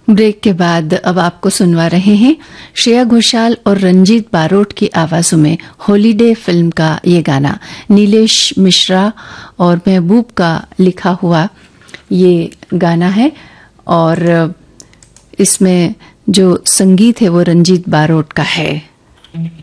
Break के बाद अब आपको सुनवा रहे हैं श्रेया घोषाल और रंजीत बारोट की आवाजों में हॉलीडे फिल्म का ये गाना। नीलेश मिश्रा और महबूब का लिखा हुआ ये गाना है और इसमें जो संगीत है वो रंजीत बारोट का है।